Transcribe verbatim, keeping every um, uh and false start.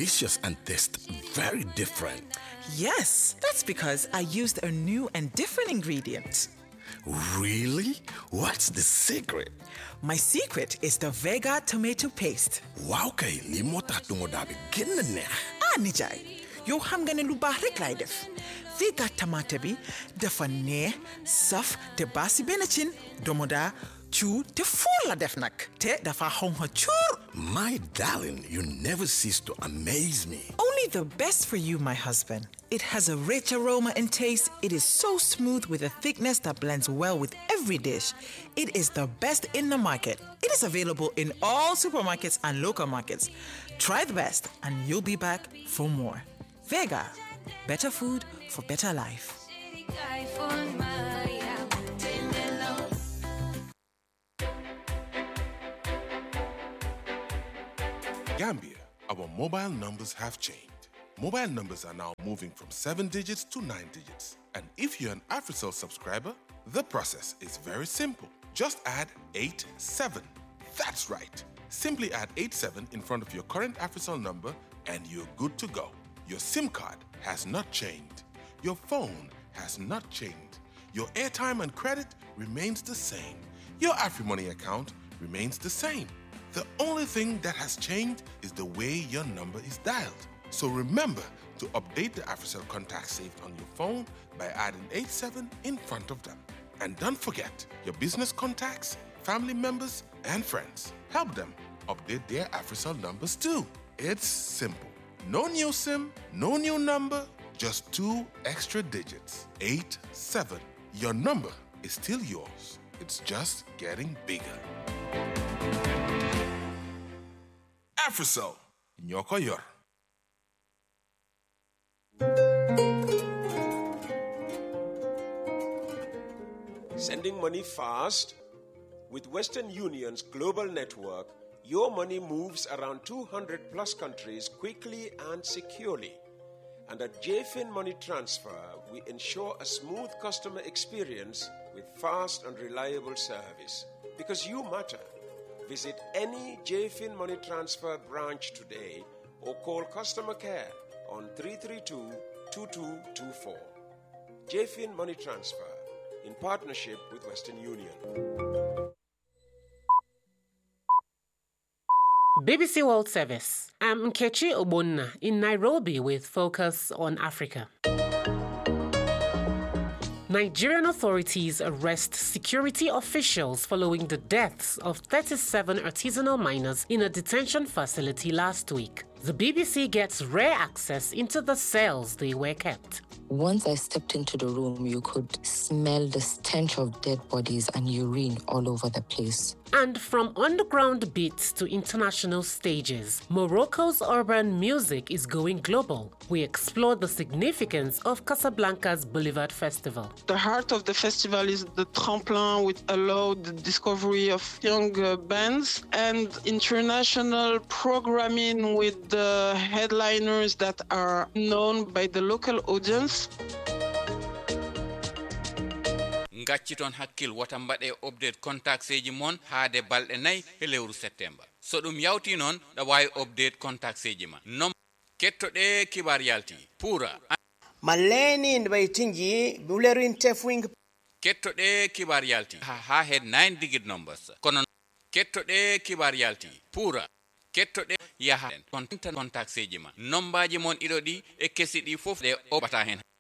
delicious and taste very different. Yes, that's because I used a new and different ingredient. Really? What's the secret? My secret is the Vega tomato paste. Wow, kay limo tatungo dabi ginne. Ah, nijay. Yo ham gane lu bah rek lay def. Vega tomato bi dafa neex saf te basi benachin domoda chu te four la def nak te dafa xonxa chur. My darling, you never cease to amaze me. Only the best for you, my husband. It has a rich aroma and taste. It is so smooth with a thickness that blends well with every dish. It is the best in the market. It is available in all supermarkets and local markets. Try the best and you'll be back for more. Vega, better food for better life. Gambia, our mobile numbers have changed. Mobile numbers are now moving from seven digits to nine digits. And if you're an AfriCell subscriber, the process is very simple. Just add eight seven. That's right. Simply add eight seven in front of your current AfriCell number and you're good to go. Your SIM card has not changed. Your phone has not changed. Your airtime and credit remains the same. Your AfriMoney account remains the same. The only thing that has changed is the way your number is dialed. So remember to update the AfriCell contacts saved on your phone by adding eight seven in front of them. And don't forget your business contacts, family members, and friends. Help them update their AfriCell numbers too. It's simple. No new SIM, no new number, just two extra digits. eight seven. Your number is still yours. It's just getting bigger. AfriCell, Nyoko Yor. Sending money fast? With Western Union's global network, your money moves around two hundred plus countries quickly and securely. And at J FIN Money Transfer, we ensure a smooth customer experience with fast and reliable service. Because you matter. Visit any J FIN Money Transfer branch today or call customer care on three three two, two two two four. J FIN Money Transfer, in partnership with Western Union. B B C World Service. I'm Nkechi Obonna in Nairobi with Focus on Africa. Nigerian authorities arrest security officials following the deaths of thirty-seven artisanal miners in a detention facility last week. The B B C gets rare access into the cells they were kept. Once I stepped into the room, you could smell the stench of dead bodies and urine all over the place. And from underground beats to international stages, Morocco's urban music is going global. We explore the significance of Casablanca's Boulevard Festival. The heart of the festival is the tremplin, which allowed the discovery of young uh, bands and international programming with the headliners that are known by the local audience. Ngacciton hakkil wata mbaɗe update contacts eji mon haade balɗe nayi e lewru septembre. So ɗum yawti noon ɗa wawi update contacts eji ma. Non kettoɗe kibar yalti pura. Maleni ndbaytinji bulerin tefwing. Kettoɗe kibar yalti ha ha head nine digit numbers. Kono kettoɗe kibar yalti pura. Kettoɗe yaha contact contacts eji ma. Nombaji mon iɗo ɗi e kesi ɗi fof ɗe obata hen.